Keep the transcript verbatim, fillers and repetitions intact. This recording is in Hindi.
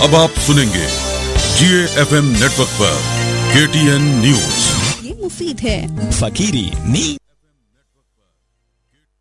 अब आप सुनेंगे जीए एफएम नेटवर्क पर केटीएन न्यूज। ये मुफीद है। फकीरी नी